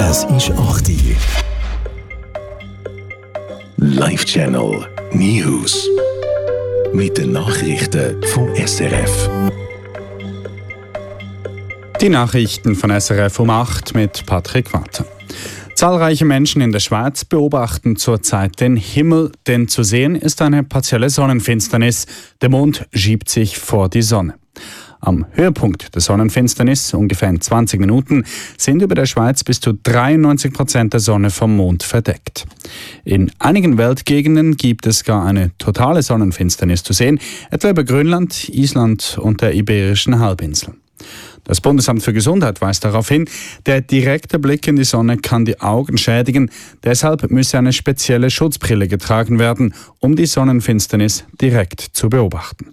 Es ist 8 Uhr. Live-Channel News. Mit den Nachrichten vom SRF. Die Nachrichten von SRF um 8 mit Patrick Watter. Zahlreiche Menschen in der Schweiz beobachten zurzeit den Himmel, denn zu sehen ist eine partielle Sonnenfinsternis. Der Mond schiebt sich vor die Sonne. Am Höhepunkt der Sonnenfinsternis, ungefähr in 20 Minuten, sind über der Schweiz bis zu 93% der Sonne vom Mond verdeckt. In einigen Weltgegenden gibt es gar eine totale Sonnenfinsternis zu sehen, etwa über Grönland, Island und der Iberischen Halbinsel. Das Bundesamt für Gesundheit weist darauf hin, der direkte Blick in die Sonne kann die Augen schädigen. Deshalb müsse eine spezielle Schutzbrille getragen werden, um die Sonnenfinsternis direkt zu beobachten.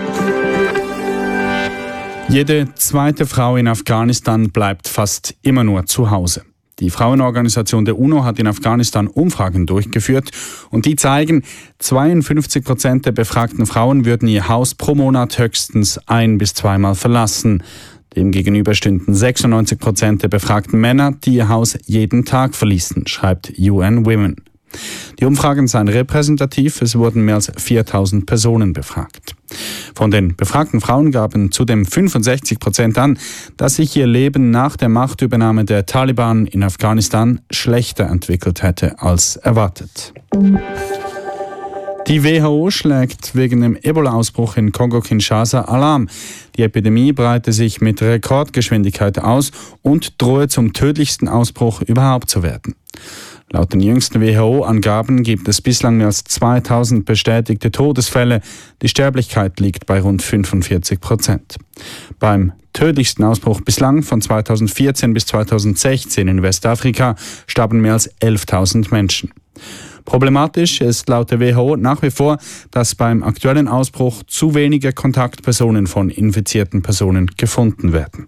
Jede zweite Frau in Afghanistan bleibt fast immer nur zu Hause. Die Frauenorganisation der UNO hat in Afghanistan Umfragen durchgeführt und die zeigen, 52% der befragten Frauen würden ihr Haus pro Monat höchstens 1- bis 2-mal verlassen. Demgegenüber stünden 96% der befragten Männer, die ihr Haus jeden Tag verließen, schreibt UN Women. Die Umfragen seien repräsentativ, es wurden mehr als 4000 Personen befragt. Von den befragten Frauen gaben zudem 65% an, dass sich ihr Leben nach der Machtübernahme der Taliban in Afghanistan schlechter entwickelt hätte als erwartet. Die WHO schlägt wegen dem Ebola-Ausbruch in Kongo-Kinshasa Alarm. Die Epidemie breite sich mit Rekordgeschwindigkeit aus und drohe zum tödlichsten Ausbruch überhaupt zu werden. Laut den jüngsten WHO-Angaben gibt es bislang mehr als 2000 bestätigte Todesfälle. Die Sterblichkeit liegt bei rund 45%. Beim tödlichsten Ausbruch bislang von 2014 bis 2016 in Westafrika starben mehr als 11.000 Menschen. Problematisch ist laut der WHO nach wie vor, dass beim aktuellen Ausbruch zu wenige Kontaktpersonen von infizierten Personen gefunden werden.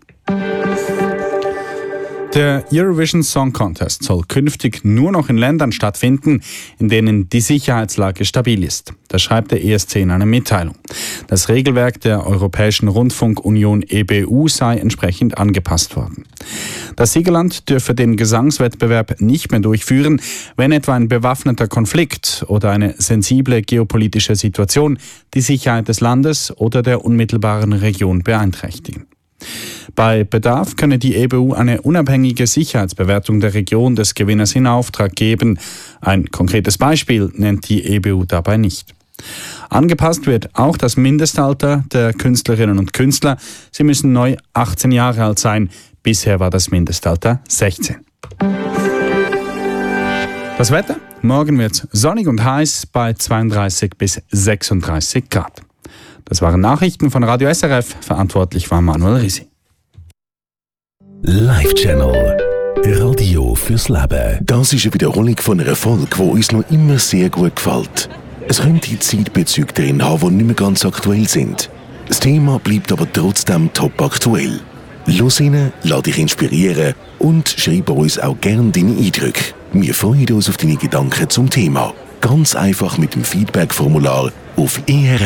Der Eurovision Song Contest soll künftig nur noch in Ländern stattfinden, in denen die Sicherheitslage stabil ist. Das schreibt der ESC in einer Mitteilung. Das Regelwerk der Europäischen Rundfunkunion EBU sei entsprechend angepasst worden. Das Siegerland dürfe den Gesangswettbewerb nicht mehr durchführen, wenn etwa ein bewaffneter Konflikt oder eine sensible geopolitische Situation die Sicherheit des Landes oder der unmittelbaren Region beeinträchtigen. Bei Bedarf könne die EBU eine unabhängige Sicherheitsbewertung der Region des Gewinners in Auftrag geben. Ein konkretes Beispiel nennt die EBU dabei nicht. Angepasst wird auch das Mindestalter der Künstlerinnen und Künstler. Sie müssen neu 18 Jahre alt sein. Bisher war das Mindestalter 16. Das Wetter? Morgen wird es sonnig und heiß bei 32 bis 36 Grad. Das waren Nachrichten von Radio SRF. Verantwortlich war Manuel Risi. Live-Channel. Radio fürs Leben. Das ist eine Wiederholung von einer Folge, die uns noch immer sehr gut gefällt. Es könnte Zeitbezüge drin haben, die nicht mehr ganz aktuell sind. Das Thema bleibt aber trotzdem top aktuell. Los rein, lass dich inspirieren und schreib uns auch gerne deine Eindrücke. Wir freuen uns auf deine Gedanken zum Thema. Ganz einfach mit dem Feedback-Formular auf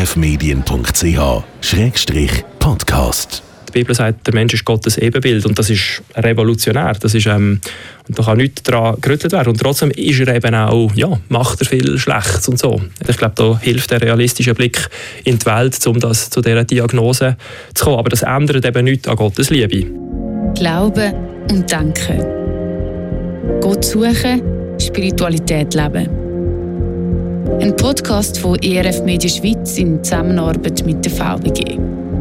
erfmedien.ch/podcast. Die Bibel sagt, der Mensch ist Gottes Ebenbild und das ist revolutionär. Das ist, und da kann nichts daran gerüttelt werden. Und trotzdem ist er eben auch, macht er viel Schlechtes und so. Ich glaube, da hilft der realistische Blick in die Welt, um zu dieser Diagnose zu kommen. Aber das ändert eben nichts an Gottes Liebe. Glauben und Denken. Gott suchen, Spiritualität leben. Ein Podcast von ERF Media Schweiz in Zusammenarbeit mit der VBG.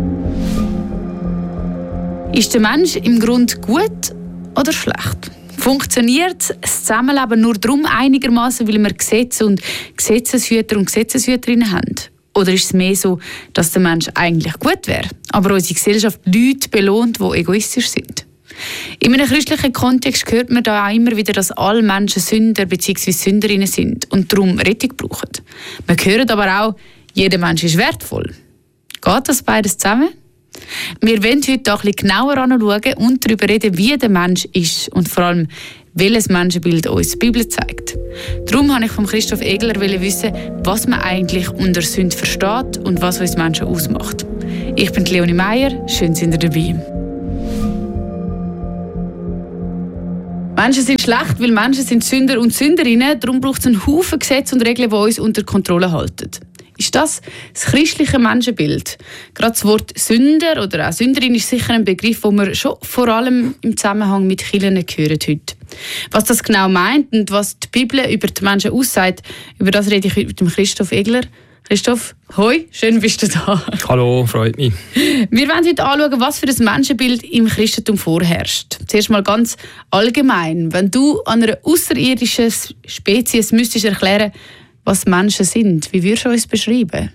Ist der Mensch im Grunde gut oder schlecht? Funktioniert das Zusammenleben nur darum einigermaßen, weil wir Gesetze und Gesetzeshüter und Gesetzeshüterinnen haben? Oder ist es mehr so, dass der Mensch eigentlich gut wäre, aber unsere Gesellschaft Leute belohnt, die egoistisch sind? In einem christlichen Kontext hört man da auch immer wieder, dass alle Menschen Sünder bzw. Sünderinnen sind und darum Rettung brauchen. Man hört aber auch, jeder Mensch ist wertvoll. Geht das beides zusammen? Wir wollen heute auch ein bisschen genauer anschauen und darüber reden, wie der Mensch ist und vor allem, welches Menschenbild uns die Bibel zeigt. Darum wollte ich von Christoph Egler wissen, was man eigentlich unter Sünde versteht und was uns Menschen ausmacht. Ich bin Leonie Meier, schön sind ihr dabei. Menschen sind schlecht, weil Menschen sind Sünder und Sünderinnen. Darum braucht es einen Haufen Gesetze und Regeln, die uns unter Kontrolle halten. Ist das christliche Menschenbild? Gerade das Wort Sünder oder auch Sünderin ist sicher ein Begriff, den wir schon vor allem im Zusammenhang mit Kirchen hören heute. Was das genau meint und was die Bibel über die Menschen aussagt, über das rede ich heute mit dem Christoph Egler. Christoph, hoi, schön bist du da. Hallo, freut mich. Wir wollen heute anschauen, was für ein Menschenbild im Christentum vorherrscht. Zuerst mal ganz allgemein. Wenn du an einer außerirdischen Spezies müsstest erklären, was Menschen sind, wie würdest du uns beschreiben?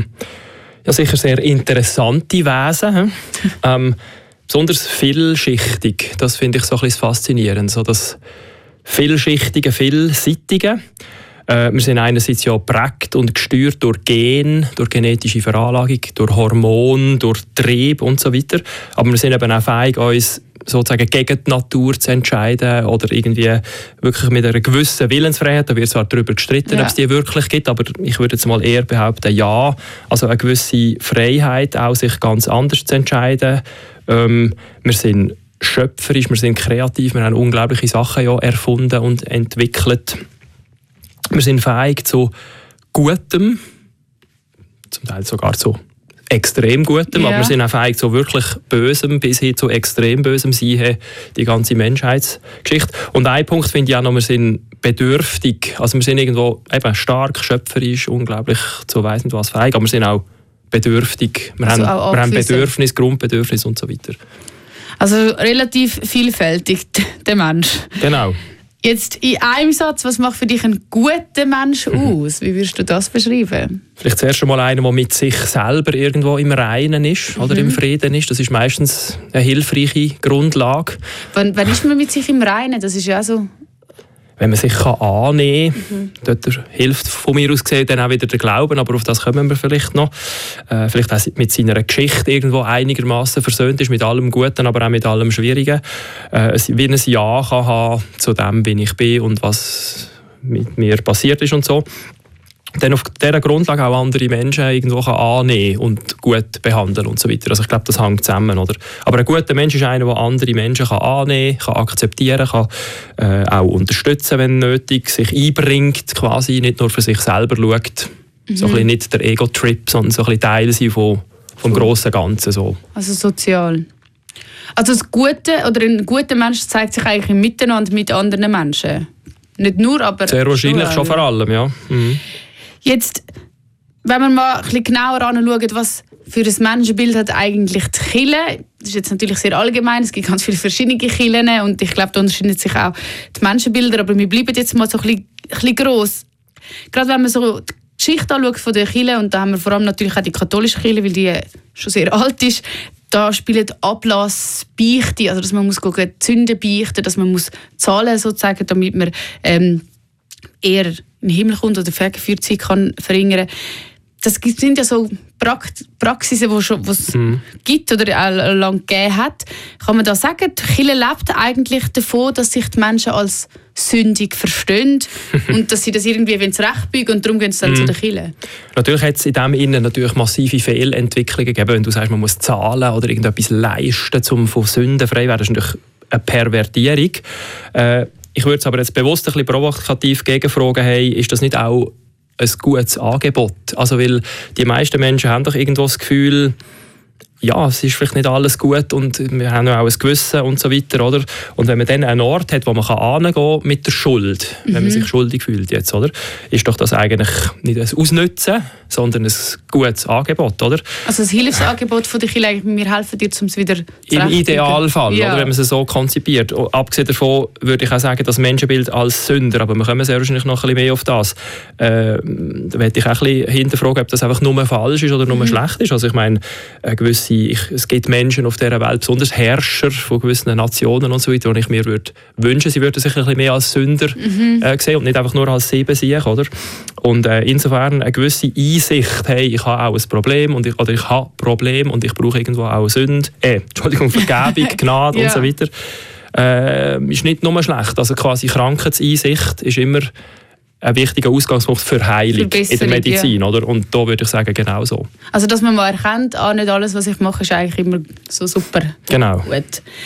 Ja, sicher sehr interessante Wesen. Besonders vielschichtig. Das finde ich so ein bisschen faszinierend. So das vielschichtige, vielseitige. Wir sind einerseits ja geprägt und gesteuert durch Gen, durch genetische Veranlagung, durch Hormone, durch Trieb und so weiter. Aber wir sind eben auch fähig, uns sozusagen gegen die Natur zu entscheiden oder irgendwie wirklich mit einer gewissen Willensfreiheit. Da wird zwar darüber gestritten, ob es die wirklich gibt, aber ich würde jetzt mal eher behaupten, ja. Also eine gewisse Freiheit, auch sich ganz anders zu entscheiden. Wir sind schöpferisch, wir sind kreativ, wir haben unglaubliche Sachen ja erfunden und entwickelt. Wir sind fähig zu Gutem, zum Teil sogar zu extrem Gutem, aber wir sind auch fähig zu wirklich Bösem bis hin zu extrem Bösem sein, die ganze Menschheitsgeschichte. Und ein Punkt finde ich auch noch, wir sind bedürftig, also wir sind irgendwo eben stark, schöpferisch, unglaublich zu weiss nicht was fähig, aber wir sind auch bedürftig. Wir haben Bedürfnis, Grundbedürfnis und so weiter. Also relativ vielfältig, der Mensch. Genau. Jetzt in einem Satz, was macht für dich einen guten Menschen aus? Wie würdest du das beschreiben? Vielleicht zuerst einmal einer, der mit sich selber irgendwo im Reinen ist oder im Frieden ist. Das ist meistens eine hilfreiche Grundlage. Wann ist man mit sich im Reinen? Das ist ja so... Wenn man sich annehmen kann, dort hilft von mir aus gesehen dann auch wieder der Glauben, aber auf das kommen wir vielleicht noch. Vielleicht auch mit seiner Geschichte irgendwo einigermaßen versöhnt ist, mit allem Guten, aber auch mit allem Schwierigen. Wie ein Ja kann haben zu dem, wie ich bin und was mit mir passiert ist und so. Dann auf dieser Grundlage auch andere Menschen irgendwo annehmen und gut behandeln und so weiter. Also ich glaube, das hängt zusammen. Oder? Aber ein guter Mensch ist einer, der andere Menschen annehmen kann, akzeptieren kann, auch unterstützen, wenn nötig, sich einbringt, quasi nicht nur für sich selber schaut. So ein bisschen nicht der Ego-Trip, sondern so ein bisschen Teil sein vom grossen Ganzen. So. Also sozial. Also das Gute oder ein guter Mensch zeigt sich eigentlich im Miteinander mit anderen Menschen. Nicht nur, aber... Sehr wahrscheinlich schon vor allem, ja. Mhm. Jetzt, wenn wir mal ein bisschen genauer anschauen, was für ein Menschenbild hat eigentlich die Kirche. Das ist jetzt natürlich sehr allgemein, es gibt ganz viele verschiedene Kirchen und ich glaube, da unterscheiden sich auch die Menschenbilder, aber wir bleiben jetzt mal so ein bisschen gross. Gerade wenn man so die Geschichte anschaut von der Kirche, und da haben wir vor allem natürlich auch die katholische Kirche, weil die schon sehr alt ist, da spielen Ablass, Beichte, also dass man muss die Sünden beichten, dass man muss zahlen sozusagen, damit man eher in den Himmel kommt oder Fehlgeführtheit kann verringern. Das sind ja so Praxisen, die es gibt oder auch lange gegeben hat. Kann man da sagen, die Kirche lebt eigentlich davon, dass sich die Menschen als sündig verstehen und dass sie das irgendwie zurechtbiegen und darum gehen sie dann zu der Kirche? Natürlich hat es in dem Innen natürlich massive Fehlentwicklungen gegeben. Wenn du sagst, man muss zahlen oder irgendetwas leisten, um von Sünden frei zu werden, das ist natürlich eine Pervertierung. Ich würde es aber jetzt bewusst ein bisschen provokativ gegenfragen, hey, ist das nicht auch ein gutes Angebot? Also, weil die meisten Menschen haben doch irgendwo das Gefühl, ja, es ist vielleicht nicht alles gut und wir haben auch ein Gewissen und so weiter, oder? Und wenn man dann einen Ort hat, wo man hingehen kann mit der Schuld, wenn man sich schuldig fühlt jetzt, oder? Ist doch das eigentlich nicht ein Ausnutzen, sondern ein gutes Angebot, oder? Also das Hilfsangebot von der Kirche, wir helfen dir, um es wieder zu im Idealfall, oder? Wenn man es so konzipiert. Abgesehen davon würde ich auch sagen, das Menschenbild als Sünder, aber wir kommen sehr wahrscheinlich noch ein bisschen mehr auf das. Da möchte ich auch ein bisschen hinterfragen, ob das einfach nur falsch ist oder nur schlecht ist. Also ich meine, es gibt Menschen auf dieser Welt, besonders Herrscher von gewissen Nationen und so weiter, wo ich mir wünschen, sie würden sich ein bisschen mehr als Sünder sehen und nicht einfach nur als Siebensieg, oder? Und insofern eine gewisse Einsicht, hey, ich habe auch ein Problem ich habe Problem und ich brauche irgendwo auch Vergebung, Gnade und so weiter, ist nicht nur schlecht. Also quasi Krankheitseinsicht ist immer ein wichtiger Ausgangspunkt für Heilung in der Medizin, oder? Und da würde ich sagen, genau so. Also, dass man mal erkennt, nicht alles, was ich mache, ist eigentlich immer so super genau. gut.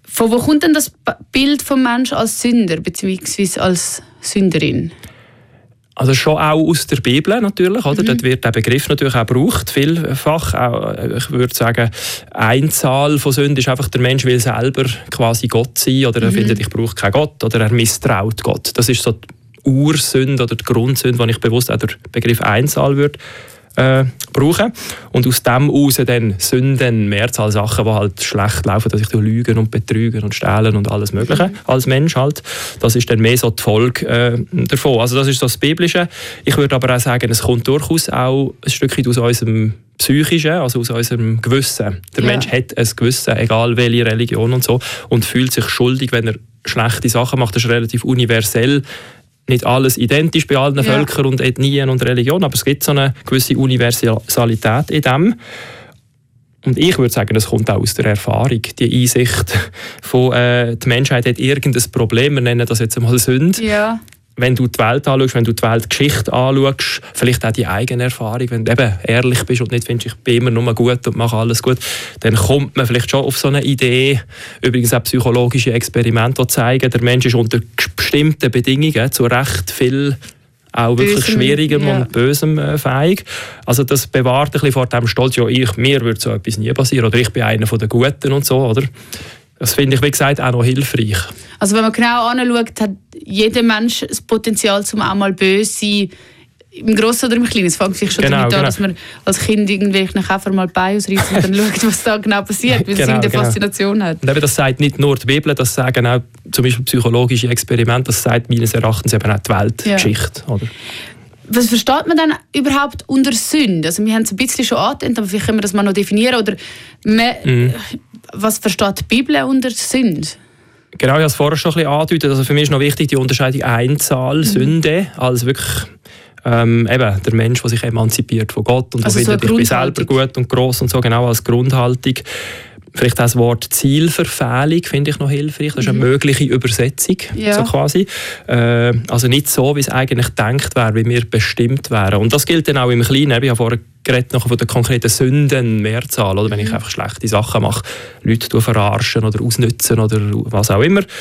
Von wo kommt denn das Bild vom Menschen als Sünder bzw. als Sünderin? Also schon auch aus der Bibel natürlich, oder? Dort wird der Begriff natürlich auch gebraucht, vielfach. Auch, ich würde sagen, Einzahl von Sünden ist einfach, der Mensch will selber quasi Gott sein, oder er findet, ich brauche keinen Gott, oder er misstraut Gott. Das ist so die Ursünde oder die Grundsünde, die ich bewusst auch den Begriff Einzahl würde brauchen. Und aus dem heraus dann Sünden, Mehrzahl Sachen, die halt schlecht laufen, dass ich lügen und betrügen und stehlen und alles Mögliche als Mensch halt. Das ist dann mehr so die Folge davon. Also das ist so das Biblische. Ich würde aber auch sagen, es kommt durchaus auch ein Stückchen aus unserem Psychischen, also aus unserem Gewissen. Der Mensch hat ein Gewissen, egal welche Religion und so, und fühlt sich schuldig, wenn er schlechte Sachen macht. Das ist relativ universell. Nicht alles identisch bei allen Völkern und Ethnien und Religionen, aber es gibt so eine gewisse Universalität in dem. Und ich würde sagen, das kommt auch aus der Erfahrung, die Einsicht von die Menschheit hat irgendein Problem, wir nennen das jetzt einmal Sünde. Ja. Wenn du die Welt anschaust, wenn du die Weltgeschichte anschaust, vielleicht auch die eigene Erfahrung, wenn du eben ehrlich bist und nicht findest, ich bin immer nur gut und mache alles gut, dann kommt man vielleicht schon auf so eine Idee, übrigens auch psychologische Experimente, die zeigen, der Mensch ist unter bestimmten Bedingungen zu recht viel auch wirklich Schwierigem und Bösem fähig. Also das bewahrt ein bisschen vor dem Stolz, ja, mir würde so etwas nie passieren, oder ich bin einer von den Guten und so, oder? Das finde ich, wie gesagt, auch noch hilfreich. Also wenn man genau anschaut, hat jeder Mensch das Potenzial, um auch mal böse zu sein, im Grossen oder im Kleinen. Es fängt vielleicht schon damit an, dass man als Kind irgendwelchen Käfer mal Bein ausreißt und dann schaut, was da genau passiert, weil es irgendeine Faszination hat. Und eben, das sagt nicht nur die Bibel, das sagen auch zum Beispiel psychologische Experimente, das sagt meines Erachtens eben auch die Weltgeschichte. Ja. Oder? Was versteht man denn überhaupt unter Sünde? Also wir haben es ein bisschen schon angetönt, aber vielleicht können wir das mal noch definieren. Oder was versteht die Bibel unter Sünde? Genau, ich habe es vorher schon ein bisschen angedeutet. Also für mich ist noch wichtig die Unterscheidung Einzahl, Sünde, als wirklich eben der Mensch, der sich emanzipiert von Gott und also findet, ich bin selber gut und gross und so, genau als Grundhaltung. Vielleicht auch das Wort Zielverfehlung finde ich noch hilfreich. Das ist eine mögliche Übersetzung, so quasi. Also nicht so, wie es eigentlich gedacht wäre, wie wir bestimmt wären. Und das gilt dann auch im Kleinen. Ich habe vorher geredet von der konkreten Sündenmehrzahl, oder wenn ich einfach schlechte Sachen mache, Leute verarschen oder ausnützen oder was auch immer.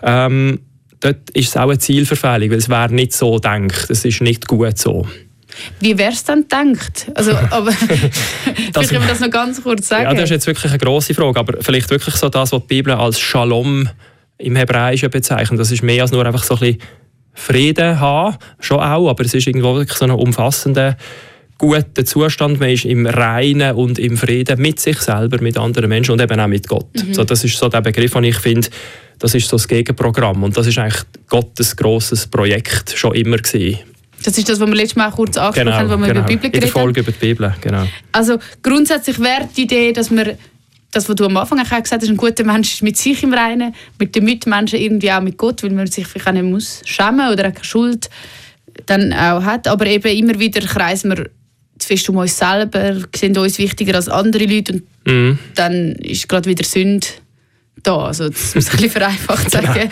Dort ist es auch eine Zielverfehlung, weil es wäre nicht so gedacht. Es ist nicht gut so. Wie wäre es dann gedacht? Also, aber vielleicht können wir das noch ganz kurz sagen. Ja, das ist jetzt wirklich eine grosse Frage, aber vielleicht wirklich so das, was die Bibel als Shalom im Hebräischen bezeichnet. Das ist mehr als nur einfach so ein bisschen Frieden haben, schon auch, aber es ist irgendwo wirklich so ein umfassender, guter Zustand. Man ist im Reinen und im Frieden mit sich selber, mit anderen Menschen und eben auch mit Gott. So, das ist so der Begriff, den ich finde, das ist so das Gegenprogramm und das ist eigentlich Gottes grosses Projekt schon immer gewesen. Das ist das, was wir letztes Mal kurz angesprochen haben, wo wir über die Bibel geredet haben. In der Folge über die Bibel, genau. Also grundsätzlich wäre die Idee, dass man, das, was du am Anfang auch gesagt hast, ein guter Mensch ist mit sich im Reinen, mit den Mitmenschen irgendwie auch mit Gott, weil man sich vielleicht auch nicht muss schämen oder auch keine Schuld dann auch hat. Aber eben immer wieder kreisen wir zu fest um uns selber, sind uns wichtiger als andere Leute und dann ist gerade wieder Sünde da. Also das muss ich ein bisschen vereinfacht sagen.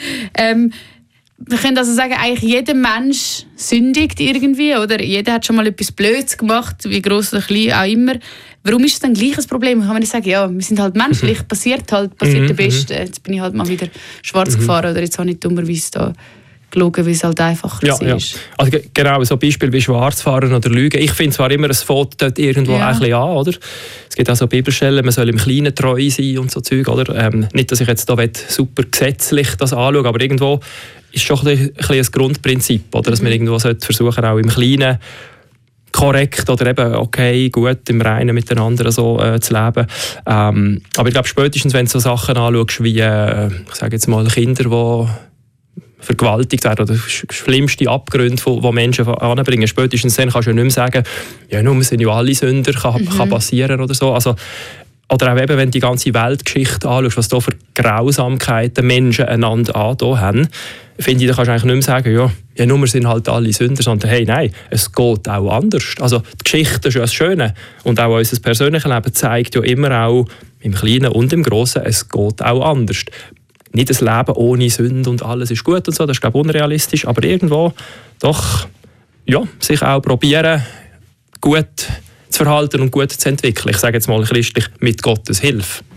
Wir können also sagen, eigentlich jeder Mensch sündigt irgendwie, oder? Jeder hat schon mal etwas Blödes gemacht, wie gross oder klein auch immer. Warum ist es dann gleich ein Problem? Kann man nicht sagen, ja, wir sind halt menschlich, passiert der Beste. Jetzt bin ich halt mal wieder schwarz gefahren oder jetzt habe ich dummerweise da gelogen, weil es halt einfacher ist. Ja. Also genau, so Beispiel wie Schwarzfahren oder Lügen. Ich finde zwar immer, es fängt dort irgendwo ein bisschen an, oder? Es gibt auch so Bibelstellen, man soll im Kleinen treu sein und so Zeug, oder? Nicht, dass ich jetzt da super gesetzlich das anschaue, aber irgendwo ist schon ein Grundprinzip, oder? Dass man irgendwo versuchen auch im Kleinen korrekt oder eben okay, gut im Reinen miteinander so zu leben. Aber ich glaube, spätestens, wenn du so Sachen anschaust, wie ich sage jetzt mal Kinder, die vergewaltigt werden oder schlimmste Abgründe, die Menschen anbringen, spätestens dann kannst du ja nicht mehr sagen, ja, nur wir sind ja alle Sünder, kann passieren oder so. Also, oder auch eben, wenn du die ganze Weltgeschichte anschaust, was da für Grausamkeiten Menschen einander angetan haben, finde ich, da kannst du eigentlich nicht mehr sagen, ja, nur wir sind halt alle Sünder, sondern hey, nein, es geht auch anders. Also die Geschichte ist ja das Schöne und auch unser persönliches Leben zeigt ja immer auch im Kleinen und im Grossen, es geht auch anders. Nicht ein Leben ohne Sünde und alles ist gut und so, das ist, glaube ich, unrealistisch, aber irgendwo doch, ja, sich auch probieren, gut zu verhalten und gut zu entwickeln. Ich sage jetzt mal christlich, mit Gottes Hilfe.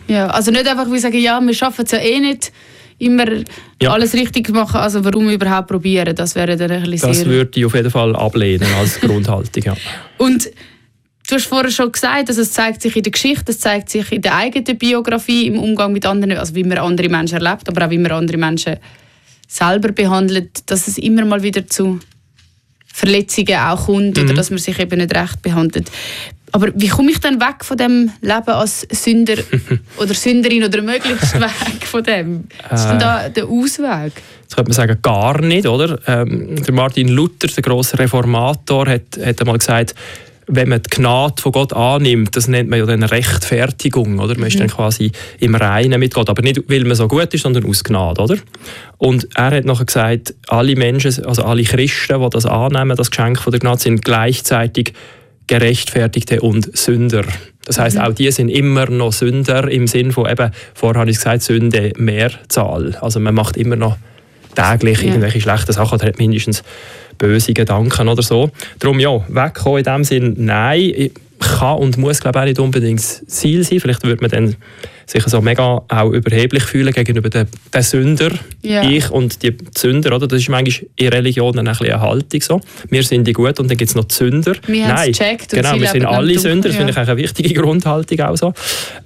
Ja, also nicht einfach wie sagen, ja, wir schaffen es ja eh nicht, immer alles richtig machen, also warum überhaupt probieren? Das wäre dann ein bisschen Das würde ich auf jeden Fall ablehnen als Grundhaltung, ja. Und du hast vorher schon gesagt, also es zeigt sich in der Geschichte, es zeigt sich in der eigenen Biografie, im Umgang mit anderen, also wie man andere Menschen erlebt, aber auch wie man andere Menschen selber behandelt, dass es immer mal wieder zu Verletzungen auch kommt oder dass man sich eben nicht recht behandelt. Aber wie komme ich dann weg von dem Leben als Sünder oder Sünderin oder möglichst weg von dem? Was ist denn da der Ausweg? Jetzt könnte man sagen, gar nicht, oder? Der Martin Luther, der grosse Reformator, hat einmal gesagt, wenn man die Gnade von Gott annimmt, das nennt man ja dann Rechtfertigung, oder? Man ist dann quasi im Reinen mit Gott, aber nicht, weil man so gut ist, sondern aus Gnade, oder? Und er hat nachher gesagt, alle Menschen, also alle Christen, die das annehmen, das Geschenk von der Gnade, sind gleichzeitig Gerechtfertigte und Sünder. Das heisst, auch die sind immer noch Sünder im Sinn von, eben, vorher habe ich gesagt, Sünde Mehrzahl. Also man macht immer noch täglich irgendwelche schlechten Sachen oder hat mindestens böse Gedanken oder so. Darum ja, wegkommen in dem Sinn, nein, kann und muss glaube ich auch nicht unbedingt das Ziel sein. Vielleicht würde man dann sich so mega auch überheblich fühlen gegenüber den Sünder, ich und die Sünder, oder? Das ist manchmal in Religionen ein bisschen eine Haltung so. Wir sind die gut und dann gibt es noch die Sünder. Wir haben es gecheckt. Genau, wir sind alle Sünder, das finde ich eine wichtige Grundhaltung auch so.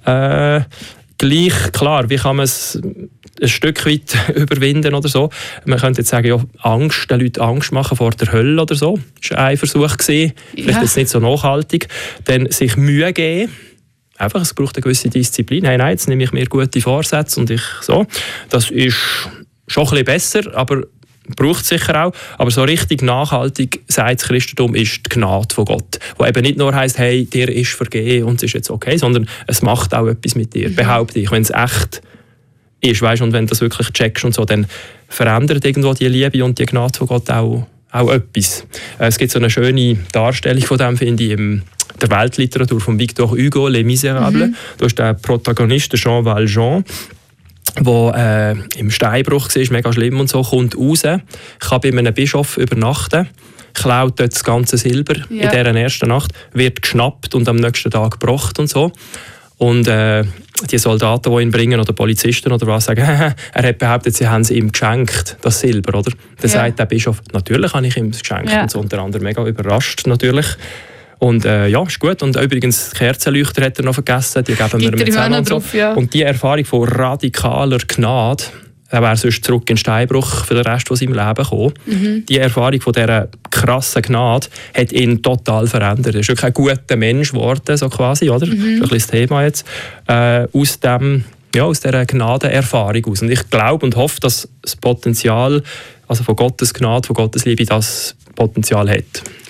Gleich, klar, wie kann man es ein Stück weit überwinden oder so. Man könnte jetzt sagen, ja, Angst, den Leuten Angst machen vor der Hölle oder so. Das war ein Versuch gewesen. Vielleicht jetzt nicht so nachhaltig. Dann sich Mühe geben. Einfach, es braucht eine gewisse Disziplin. Hey, nein, jetzt nehme ich mir gute Vorsätze und ich so. Das ist schon ein bisschen besser, aber braucht es sicher auch. Aber so richtig nachhaltig, sagt das Christentum, ist die Gnade von Gott. Wo eben nicht nur heisst, hey, dir ist vergeben und es ist jetzt okay, sondern es macht auch etwas mit dir. Behaupte ich, wenn es echt ist, weißt, und wenn du das wirklich checkst und so, dann verändert irgendwo die Liebe und die Gnade von Gott auch etwas. Es gibt so eine schöne Darstellung von dem, finde ich, in der Weltliteratur von Victor Hugo, Les Misérables. Da ist der Protagonist, Jean Valjean, der im Steinbruch war, mega schlimm und so, kommt raus, kann bei einem Bischof übernachten, klaut dort das ganze Silber in dieser ersten Nacht, wird geschnappt und am nächsten Tag gebracht und so. Und die Soldaten, die ihn bringen, oder Polizisten oder was, sagen, er hat behauptet, sie haben es ihm geschenkt, das Silber, oder? Dann sagt der Bischof, natürlich habe ich ihm das geschenkt. Und so unter anderem mega überrascht, natürlich. Und ja, ist gut. Und übrigens, die Kerzenleuchter hat er noch vergessen, die geben wir ihm zusammen und so. Drauf, Und die Erfahrung von radikaler Gnade, er wäre sonst zurück in den Steinbruch für den Rest von seinem Leben gekommen. Die Erfahrung von dieser krassen Gnade hat ihn total verändert. Er ist wirklich ein guter Mensch geworden, so quasi, oder? Das ist ein bisschen das Thema jetzt. Aus dieser Gnadenerfahrung aus. Und ich glaube und hoffe, dass das Potenzial, also von Gottes Gnade, von Gottes Liebe, das Potenzial hat.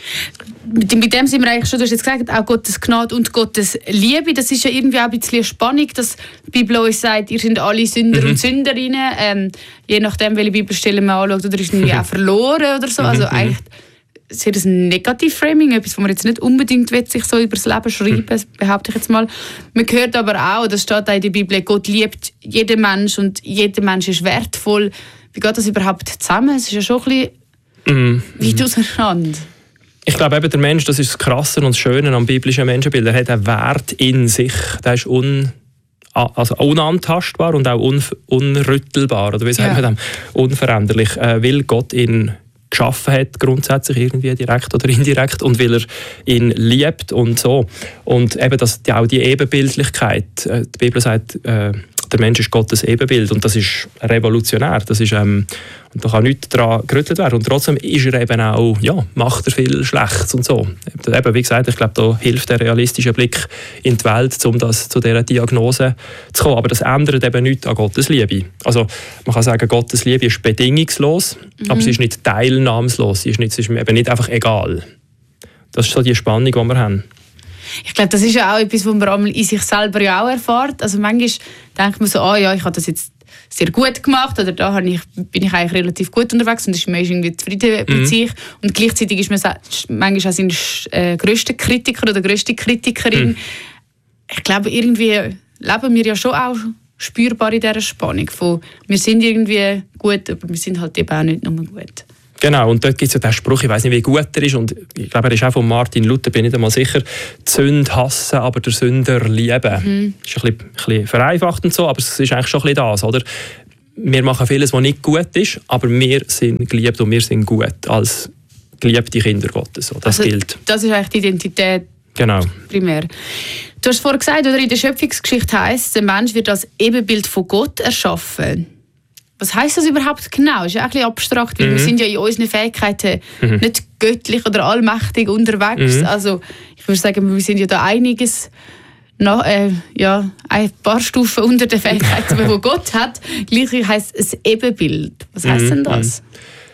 Mit dem sind wir eigentlich schon, du hast jetzt gesagt, auch Gottes Gnade und Gottes Liebe. Das ist ja irgendwie auch ein bisschen spannend, dass die Bibel uns sagt, ihr seid alle Sünder und Sünderinnen. Je nachdem, welche Bibelstelle man anschaut, oder ist irgendwie auch verloren oder so. Also eigentlich sehr ein Negativ-Framing, etwas, wo man jetzt nicht unbedingt sich so über das Leben schreiben, behaupte ich jetzt mal. Man hört aber auch, das steht auch in der Bibel, Gott liebt jeden Mensch und jeder Mensch ist wertvoll. Wie geht das überhaupt zusammen? Es ist ja schon ein bisschen weit auseinander. Ich glaube, eben der Mensch, das ist das Krasse und das Schöne am biblischen Menschenbild. Er hat einen Wert in sich. Der ist unantastbar und auch unrüttelbar. Oder wie sagt man das? Unveränderlich. Weil Gott ihn geschaffen hat, grundsätzlich irgendwie direkt oder indirekt, und weil er ihn liebt und so. Und eben auch die Ebenbildlichkeit. Die Bibel sagt, der Mensch ist Gottes Ebenbild und das ist revolutionär. Das ist, und da kann nichts daran gerüttelt werden. Und trotzdem ist er eben auch, macht er viel Schlechtes und so. Eben, wie gesagt, ich glaube, da hilft der realistische Blick in die Welt, um zu dieser Diagnose zu kommen. Aber das ändert eben nichts an Gottes Liebe. Also man kann sagen, Gottes Liebe ist bedingungslos, aber sie ist nicht teilnahmslos. Sie ist eben nicht einfach egal. Das ist so die Spannung, die wir haben. Ich glaube, das ist ja auch etwas, was man in sich selber ja auch erfährt. Also manchmal denkt man so, ich habe das jetzt sehr gut gemacht oder da bin ich eigentlich relativ gut unterwegs und ist man irgendwie zufrieden mit sich. Und gleichzeitig ist man manchmal auch sein grösster Kritiker oder grösste Kritikerin. Ich glaube, irgendwie leben wir ja schon auch spürbar in dieser Spannung von, wir sind irgendwie gut, aber wir sind halt eben auch nicht nur gut. Genau, und dort gibt es ja den Spruch, ich weiß nicht, wie gut er ist, und ich glaube, er ist auch von Martin Luther, bin ich nicht einmal sicher, die Sünde hassen, aber der Sünder lieben. Das ist ein bisschen vereinfacht und so, aber es ist eigentlich schon ein bisschen das, oder? Wir machen vieles, was nicht gut ist, aber wir sind geliebt und wir sind gut als geliebte Kinder Gottes. So, das gilt. Das ist eigentlich die Identität. Genau. Primär. Du hast vorhin gesagt, oder in der Schöpfungsgeschichte heisst, der Mensch wird als Ebenbild von Gott erschaffen. Was heisst das überhaupt genau? Das ist ja auch ein bisschen abstrakt, weil wir sind ja in unseren Fähigkeiten nicht göttlich oder allmächtig unterwegs. Also ich würde sagen, wir sind ja da einiges ein paar Stufen unter den Fähigkeiten, die Gott hat. Gleichzeitig heisst es Ebenbild. Was heisst denn das?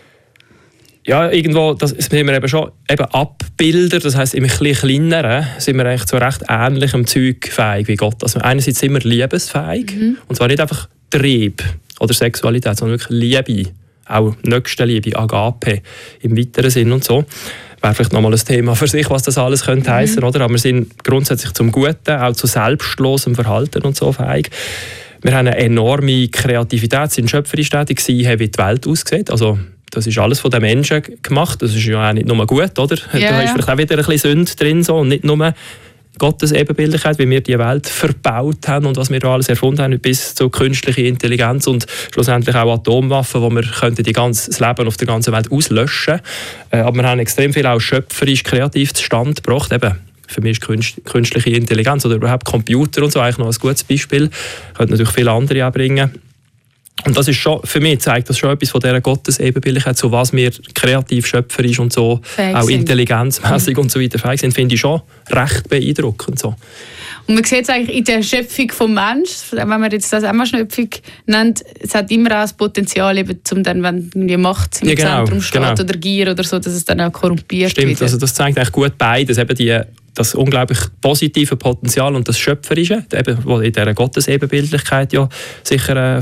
Ja, irgendwo das sind wir eben schon Abbilder, das heisst, im kleineren sind wir eigentlich zu recht ähnlichem Zeug fähig wie Gott. Also einerseits sind wir liebesfähig, und zwar nicht einfach Trieb oder Sexualität, sondern wirklich Liebe, auch Nächstenliebe, Agape im weiteren Sinn und so. Wäre vielleicht nochmal ein Thema für sich, was das alles könnte heissen, oder? Aber wir sind grundsätzlich zum Guten, auch zu selbstlosem Verhalten und so fähig. Wir haben eine enorme Kreativität, sind schöpferisch tätig gewesen, wie die Welt aussieht. Also das ist alles von den Menschen gemacht. Das ist ja auch nicht nur gut, oder? Yeah. Da ist vielleicht auch wieder ein bisschen Sünde drin so, und nicht nur Gottes Ebenbildlichkeit, wie wir die Welt verbaut haben und was wir da alles erfunden haben, bis zur künstlichen Intelligenz und schlussendlich auch Atomwaffen, wo wir das Leben auf der ganzen Welt auslöschen könnten. Aber wir haben extrem viel auch schöpferisch, kreativ zustande gebracht. Eben, für mich ist künstliche Intelligenz oder überhaupt Computer und so eigentlich noch ein gutes Beispiel. Könnte natürlich viele andere auch bringen. Und das ist schon, für mich zeigt das schon etwas von dieser Gottes-Ebenbildlichkeit, so was wir kreativ, schöpferisch und so, fähig auch intelligenzmäßig und so weiter fähig sind, finde ich schon recht beeindruckend. So. Und man sieht es eigentlich in der Schöpfung des Menschen, wenn man jetzt das auch mal Schöpfung nennt, es hat immer auch das Potenzial, eben, um dann, wenn die Macht im Zentrum steht oder Gier oder so, dass es dann auch korrumpiert wird. Stimmt, also das zeigt eigentlich gut beides, eben das unglaublich positive Potenzial und das Schöpferische, eben, was in dieser Gottesebenbildlichkeit ja sicher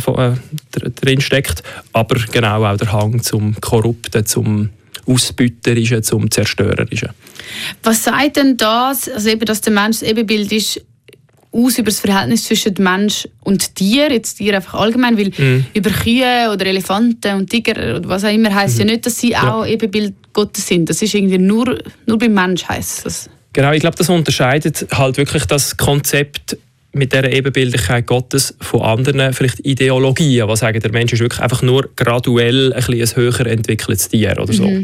drin steckt, aber genau auch der Hang zum Korrupten, zum Ausbeuterischen, zum Zerstörerischen. Was sagt denn das, also eben, dass der Mensch das Ebenbild ist, aus über das Verhältnis zwischen Mensch und Tier, jetzt Tier einfach allgemein, weil über Kühe oder Elefanten und Tiger oder was auch immer heisst ja nicht, dass sie auch Ebenbild Gottes sind. Das ist irgendwie nur beim Mensch heisst das. Genau, ich glaube, das unterscheidet halt wirklich das Konzept mit dieser Ebenbildlichkeit Gottes von anderen vielleicht Ideologien, die sagen, der Mensch ist wirklich einfach nur graduell ein höher entwickeltes Tier oder so.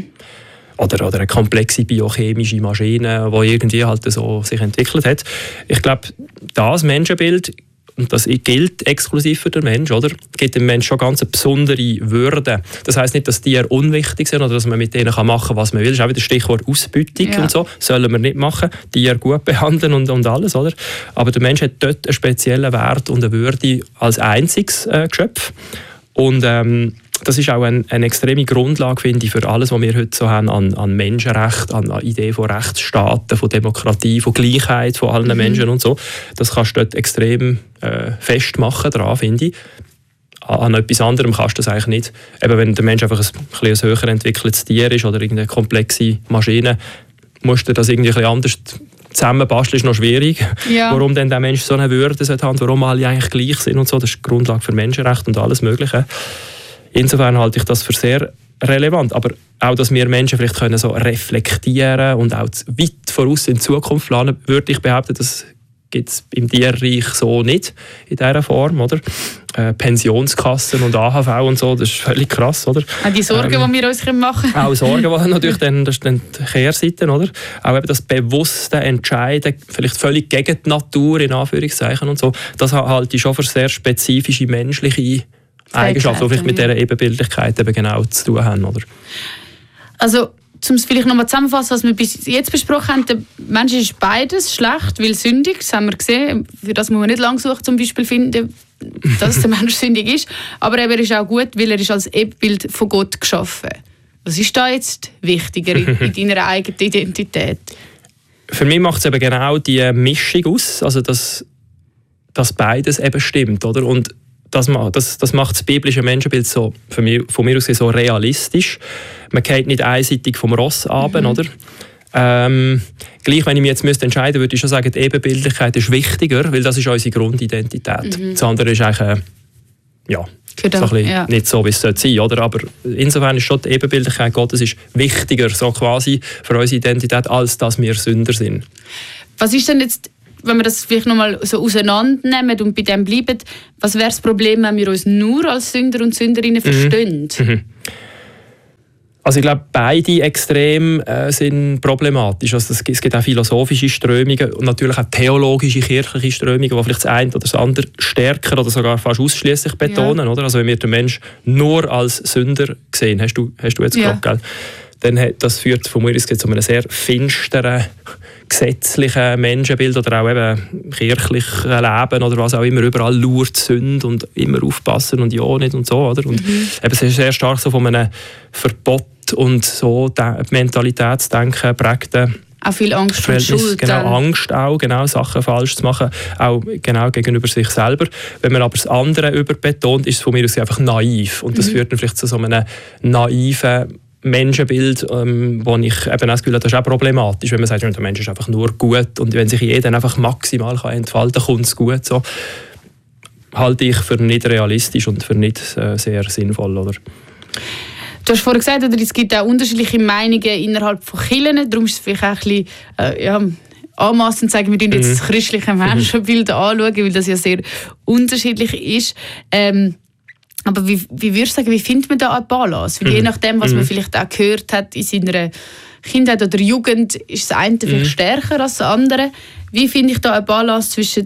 Oder eine komplexe biochemische Maschine, die irgendwie halt so sich entwickelt hat. Ich glaube, das Menschenbild, und das gilt exklusiv für den Menschen, oder? Gibt dem Menschen schon ganz eine besondere Würde. Das heisst nicht, dass Tiere unwichtig sind oder dass man mit denen machen kann, was man will. Das ist auch wieder das Stichwort Ausbeutung und so. Sollen wir nicht machen. Tiere gut behandeln und alles, oder? Aber der Mensch hat dort einen speziellen Wert und eine Würde als einziges Geschöpf. Und das ist auch eine extreme Grundlage, finde ich, für alles, was wir heute so haben an Menschenrecht, an Ideen von Rechtsstaaten, von Demokratie, von Gleichheit von allen Menschen und so. Das kannst du dort extrem festmachen daran, finde ich. An etwas anderem kannst du das eigentlich nicht. Eben, wenn der Mensch einfach ein höher entwickeltes Tier ist oder irgendeine komplexe Maschine, musst du das irgendwie ein bisschen anders zusammenbasteln, ist noch schwierig. Ja. Warum denn der Mensch so eine Würde hat, warum alle eigentlich gleich sind und so. Das ist die Grundlage für Menschenrecht und alles Mögliche. Insofern halte ich das für sehr relevant. Aber auch, dass wir Menschen vielleicht können so reflektieren und auch weit voraus in die Zukunft planen, würde ich behaupten, das gibt es im Tierreich so nicht in dieser Form, oder? Pensionskassen und AHV und so, das ist völlig krass, oder? Auch die Sorgen, die wir uns machen können. Auch Sorgen, die natürlich dann, das ist dann die Kehrseite, oder? Auch eben das bewusste Entscheiden, vielleicht völlig gegen die Natur, in Anführungszeichen und so, das halte ich schon für sehr spezifische menschliche Eigenschaften, die vielleicht mit dieser Ebenbildlichkeit eben genau zu tun haben, oder? Also, um es vielleicht nochmal zusammenzufassen, was wir bis jetzt besprochen haben, der Mensch ist beides schlecht, weil sündig, das haben wir gesehen, für das muss man nicht lange suchen, zum Beispiel finden, dass der Mensch sündig ist, aber er ist auch gut, weil er ist als Ebenbild von Gott geschaffen. Was ist da jetzt wichtiger in deiner eigenen Identität? Für mich macht es eben genau die Mischung aus, also dass beides eben stimmt, oder? Und das macht das biblische Menschenbild so, von mir aus so realistisch. Man geht nicht einseitig vom Ross runter, oder? Gleich, wenn ich mich jetzt entscheiden müsste, würde ich schon sagen, die Ebenbildlichkeit ist wichtiger, weil das ist unsere Grundidentität. Das andere ist eigentlich so ein bisschen nicht so, wie es sein sollte, oder? Aber insofern ist schon die Ebenbildlichkeit Gottes ist wichtiger, so quasi für unsere Identität, als dass wir Sünder sind. Was ist denn jetzt, wenn wir das vielleicht nochmal so auseinandernehmen und bei dem bleiben, was wäre das Problem, wenn wir uns nur als Sünder und Sünderinnen verstehen? Also ich glaube, beide Extreme sind problematisch. Also es gibt auch philosophische Strömungen und natürlich auch theologische, kirchliche Strömungen, die vielleicht das eine oder das andere stärker oder sogar fast ausschließlich betonen. Oder? Also wenn wir den Menschen nur als Sünder sehen, hast du jetzt gesagt, gell? Dann das führt von mir aus zu einem sehr finsteren, gesetzlichen Menschenbild oder auch eben kirchlichen Leben oder was auch immer. Überall lauert Sünde und immer aufpassen und ja nicht und so. Oder? Und eben, es ist sehr stark so von einem Verbot und so Mentalitätsdenken prägten. Auch viel Angst und Schuld. Genau, Angst auch, genau, Sachen falsch zu machen, auch genau gegenüber sich selber. Wenn man aber das andere überbetont, ist es von mir aus einfach naiv. Und das führt dann vielleicht zu so einem naiven Menschenbild, wo ich eben das Gefühl habe, das ist auch problematisch, wenn man sagt, der Mensch ist einfach nur gut und wenn sich jeder einfach maximal entfalten kann, kommt es gut. So halte ich für nicht realistisch und für nicht sehr sinnvoll. Oder? Du hast vorhin gesagt, oder, es gibt auch unterschiedliche Meinungen innerhalb von Kirchen, darum ist es vielleicht auch ein bisschen anmassend zu sagen, wir schauen jetzt das christliche Menschenbild anschauen, weil das ja sehr unterschiedlich ist. Aber wie würdest du sagen, wie findet man da eine Balance? Weil je nachdem, was man vielleicht auch gehört hat in seiner Kindheit oder Jugend, ist das eine vielleicht stärker als das andere. Wie finde ich da eine Balance zwischen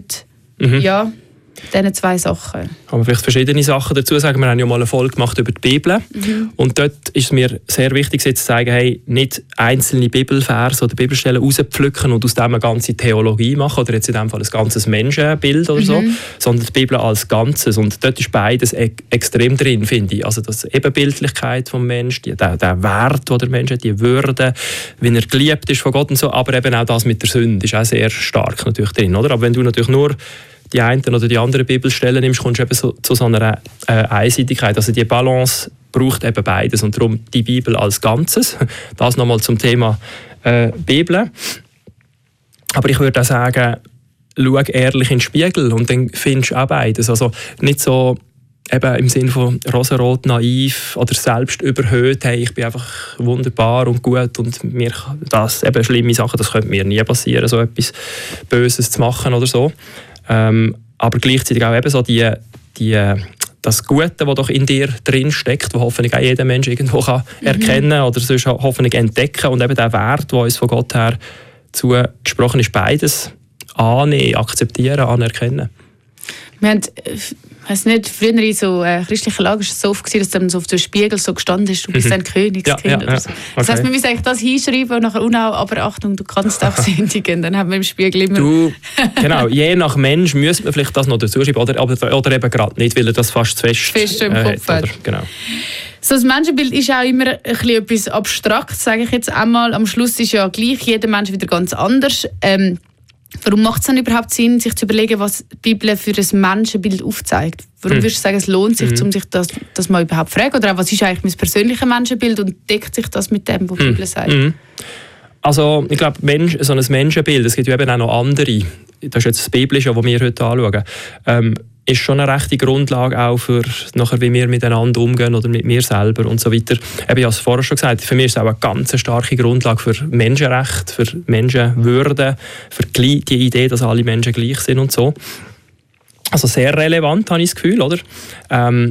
diesen zwei Sachen? Kann man vielleicht verschiedene Sachen dazu sagen. Wir haben ja mal eine Folge gemacht über die Bibel. Und dort ist es mir sehr wichtig, jetzt zu sagen, hey, nicht einzelne Bibelverse oder Bibelstellen rauspflücken und aus dem eine ganze Theologie machen oder jetzt in dem Fall ein ganzes Menschenbild oder so, sondern die Bibel als Ganzes. Und dort ist beides extrem drin, finde ich. Also die Ebenbildlichkeit des Menschen, der Wert, den der Mensch hat, die Würde, wie er geliebt ist von Gott und so, aber eben auch das mit der Sünde ist auch sehr stark natürlich drin. Oder? Aber wenn du natürlich nur die einen oder die anderen Bibelstellen nimmst, kommst du eben zu so einer Einseitigkeit. Also die Balance braucht eben beides und darum die Bibel als Ganzes. Das nochmal zum Thema Bibel. Aber ich würde auch sagen, schau ehrlich in den Spiegel und dann findest du auch beides. Also nicht so eben im Sinne von rosarot, naiv oder selbst überhöht, hey, ich bin einfach wunderbar und gut und mir das eben schlimme Sachen, das könnte mir nie passieren, so etwas Böses zu machen oder so. Aber gleichzeitig auch eben so das Gute, das doch in dir drin steckt, das hoffentlich auch jeder Mensch irgendwo kann erkennen oder sonst hoffentlich entdecken und eben der Wert, der uns von Gott her zugesprochen ist, beides annehmen, akzeptieren, anerkennen. Wir haben, ich weiss nicht, früher in so christlichen Lagern war es so oft, dass dann so auf dem Spiegel so gestanden ist, du bist ein Königskind oder so. Das heisst, wir müssen eigentlich das hinschreiben und nachher aber Achtung, du kannst auch sündigen. Dann haben wir im Spiegel immer... Genau, je nach Mensch müsste man vielleicht das noch dazu schreiben oder eben gerade nicht, weil er das fast zu fest im Kopf hat. Genau. So, das Menschenbild ist auch immer ein bisschen etwas Abstraktes, sage ich jetzt einmal. Am Schluss ist ja gleich jeder Mensch wieder ganz anders. Warum macht es dann überhaupt Sinn, sich zu überlegen, was die Bibel für ein Menschenbild aufzeigt? Warum würdest du sagen, es lohnt sich, um sich das mal überhaupt zu fragen? Oder auch, was ist eigentlich mein persönliches Menschenbild und deckt sich das mit dem, was die Bibel sagt? Also ich glaube, so ein Menschenbild, es gibt ja eben auch noch andere, das ist jetzt das Biblische, das wir heute anschauen, ist schon eine rechte Grundlage auch für nachher, wie wir miteinander umgehen oder mit mir selber und so weiter. Ich habe es vorher schon gesagt, für mich ist es auch eine ganz starke Grundlage für Menschenrechte, für Menschenwürde, für die Idee, dass alle Menschen gleich sind und so. Also sehr relevant, habe ich das Gefühl, oder? Dann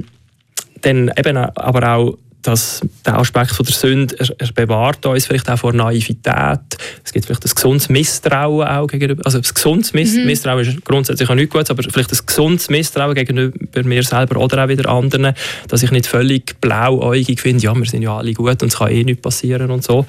eben aber auch der Aspekt von der Sünde, er bewahrt uns vielleicht auch vor Naivität. Es gibt vielleicht ein gesundes Misstrauen auch gegenüber, also ein gesundes Misstrauen ist grundsätzlich auch nicht gut, aber vielleicht ein gesundes Misstrauen gegenüber mir selber oder auch wieder anderen, dass ich nicht völlig blauäugig finde, ja, wir sind ja alle gut und es kann nichts passieren und so.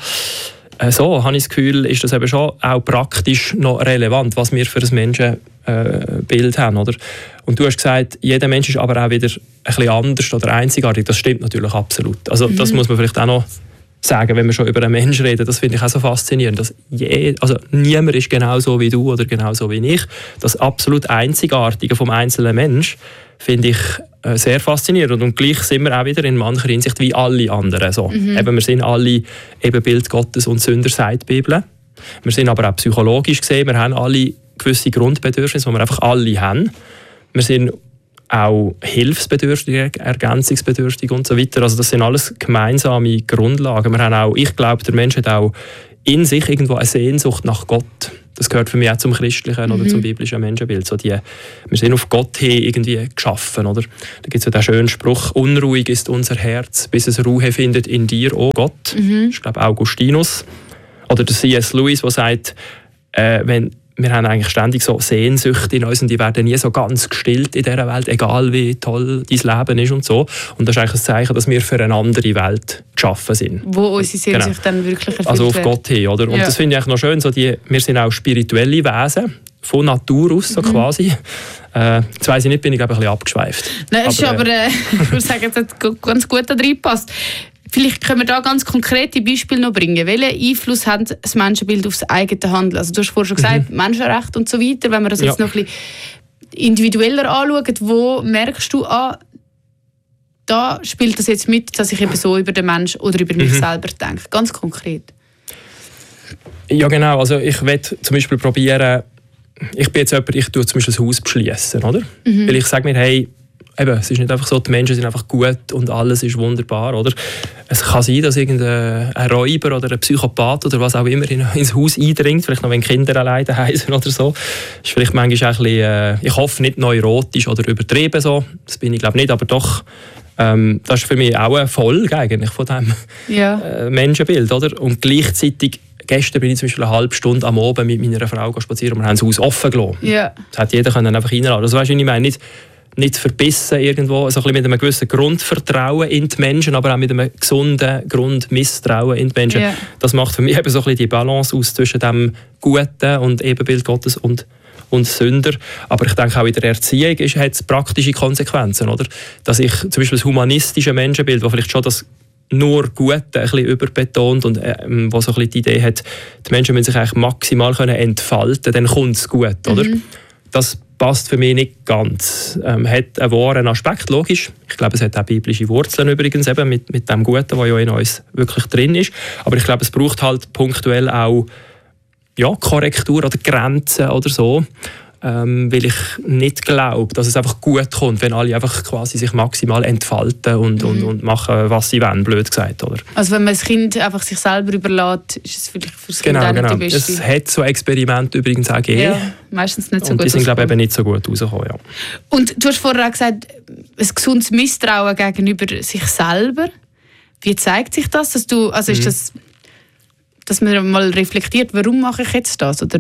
So habe ich das Gefühl, ist das eben schon auch praktisch noch relevant, was wir für ein Menschenbild haben, oder? Und du hast gesagt, jeder Mensch ist aber auch wieder ein bisschen anders oder einzigartig. Das stimmt natürlich absolut. Also das muss man vielleicht auch noch sagen, wenn wir schon über einen Menschen reden. Das finde ich auch so faszinierend. Dass niemand ist genau so wie du oder genau so wie ich. Das absolut Einzigartige vom einzelnen Mensch finde ich sehr faszinierend. Und gleich sind wir auch wieder in mancher Hinsicht wie alle anderen. So. Eben, wir sind alle Ebenbild Gottes und Sünder, sagt die Bibel. Wir sind aber auch psychologisch gesehen, wir haben alle gewisse Grundbedürfnisse, die wir einfach alle haben. Wir sind auch hilfsbedürftig, ergänzungsbedürftig und so weiter. Also das sind alles gemeinsame Grundlagen. Wir haben auch, ich glaube, der Mensch hat auch in sich irgendwo eine Sehnsucht nach Gott. Das gehört für mich auch zum christlichen oder zum biblischen Menschenbild. So wir sind auf Gott hin irgendwie geschaffen. Oder? Da gibt es ja den schönen Spruch, unruhig ist unser Herz, bis es Ruhe findet in dir, oh Gott. Das ist, glaube ich, Augustinus. Oder der C.S. Lewis, der sagt, wir haben eigentlich ständig so Sehnsüchte in uns und die werden nie so ganz gestillt in dieser Welt, egal wie toll dein Leben ist und so. Und das ist eigentlich ein Zeichen, dass wir für eine andere Welt geschaffen sind. Wo unsere Sehnsucht dann wirklich erfüllt also auf wird. Gott hin, oder? Und das finde ich eigentlich noch schön, so wir sind auch spirituelle Wesen, von Natur aus so quasi. Jetzt weiss ich nicht, bin ich glaube ich ein bisschen abgeschweift. Nein, ich würde sagen, es hat ganz gut da reingepasst. Vielleicht können wir da ganz konkrete Beispiele noch bringen. Welchen Einfluss hat das Menschenbild auf das eigene Handeln? Also du hast vorhin schon gesagt, Menschenrechte und so weiter. Wenn wir das jetzt noch ein bisschen individueller anschauen, wo merkst du, da spielt das jetzt mit, dass ich eben so über den Menschen oder über mich selber denke? Ganz konkret. Ja genau, also ich werde zum Beispiel probieren, ich bin jetzt jemand, ich tue zum Beispiel ein Haus beschließen, oder? Weil ich sage mir, hey, eben, es ist nicht einfach so, die Menschen sind einfach gut und alles ist wunderbar, oder? Es kann sein, dass irgendein Räuber oder ein Psychopath oder was auch immer ins Haus eindringt, vielleicht noch wenn Kinder alleine daheim sind oder so. Das ist vielleicht manchmal auch ein bisschen, ich hoffe nicht neurotisch oder übertrieben so, das bin ich glaube nicht, aber doch, das ist für mich auch eine Folge eigentlich von diesem Menschenbild, oder? Und gleichzeitig, gestern bin ich zum Beispiel eine halbe Stunde am Abend mit meiner Frau spazieren und wir haben das Haus offen gelassen. Yeah. Das hat jeder können einfach reinlassen. Also weißt du, ich meine, nicht verbissen irgendwo, also ein bisschen mit einem gewissen Grundvertrauen in die Menschen, aber auch mit einem gesunden Grundmisstrauen in die Menschen. Yeah. Das macht für mich eben so ein bisschen die Balance aus zwischen dem Guten und Ebenbild Gottes und Sünder. Aber ich denke auch in der Erziehung hat es praktische Konsequenzen, oder? Dass ich zum Beispiel das humanistische Menschenbild, das vielleicht schon das nur Gute ein bisschen überbetont und wo so ein bisschen die Idee hat, die Menschen müssen sich eigentlich maximal entfalten, dann kommt es gut, oder? Das passt für mich nicht ganz. Hat einen wahren Aspekt, logisch. Ich glaube, es hat auch biblische Wurzeln übrigens, eben mit dem Guten, was ja in uns wirklich drin ist. Aber ich glaube, es braucht halt punktuell auch Korrektur oder Grenzen oder so. Weil ich nicht glaube, dass es einfach gut kommt, wenn alle einfach quasi sich maximal entfalten und machen, was sie wollen, blöd gesagt. Oder? Also wenn man das Kind einfach sich selber überlässt, ist es vielleicht für das Kind auch nicht die beste. Es hat so Experimente übrigens auch gegeben. Ja, meistens nicht so gut. Und die sind, glaube ich, eben nicht so gut rausgekommen. Ja. Und du hast vorher auch gesagt, ein gesundes Misstrauen gegenüber sich selber. Wie zeigt sich das? Dass du, also ist das, dass man mal reflektiert, warum mache ich jetzt das? Oder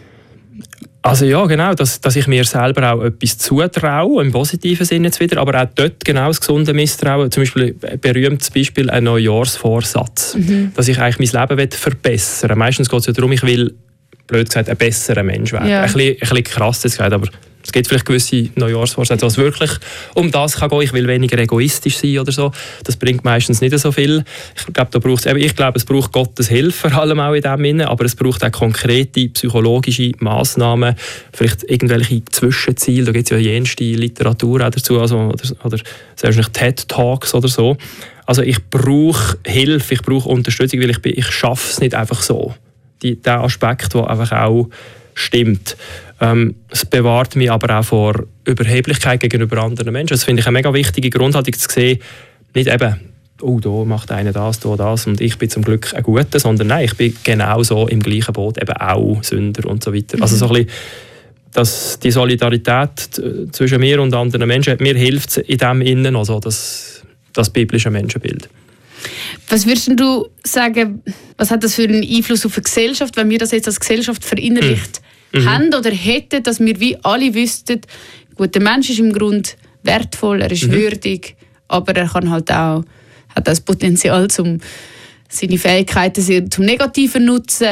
also ja, genau, dass ich mir selber auch etwas zutraue, im positiven Sinne jetzt wieder, aber auch dort genau das gesunde Misstrauen. Zum Beispiel ein berühmtes Beispiel, ein Neujahrsvorsatz, dass ich eigentlich mein Leben verbessern will. Meistens geht es ja darum, ich will, blöd gesagt, ein besserer Mensch werden. Ja. Ein bisschen krass jetzt gesagt, aber es gibt vielleicht gewisse Neujahrsvorsätze, was wirklich um das kann gehen. Ich will weniger egoistisch sein oder so. Das bringt meistens nicht so viel. Ich glaube, es braucht Gottes Hilfe vor allem auch in dem Sinne, aber es braucht auch konkrete psychologische Massnahmen, vielleicht irgendwelche Zwischenziele. Da gibt es ja jenste Literatur auch dazu, also, oder selbst TED-Talks oder so. Also ich brauche Hilfe, ich brauche Unterstützung, weil ich schaffe es nicht einfach so. Der Aspekt, der einfach auch stimmt. Es bewahrt mich aber auch vor Überheblichkeit gegenüber anderen Menschen. Das finde ich eine mega wichtige Grundhaltung, zu sehen, nicht eben, da macht einer das, da das und ich bin zum Glück ein Guter, sondern nein, ich bin genauso im gleichen Boot, eben auch Sünder und so weiter. Also so ein bisschen, die Solidarität zwischen mir und anderen Menschen, mir hilft in dem Innen, also das biblische Menschenbild. Was würdest du sagen, was hat das für einen Einfluss auf die Gesellschaft, wenn wir das jetzt als Gesellschaft verinnerlicht haben oder hätten, dass wir wie alle wüssten, gut, der Mensch ist im Grunde wertvoll, er ist würdig, aber er kann halt auch, hat das Potenzial, seine Fähigkeiten zum Negativen nutzen.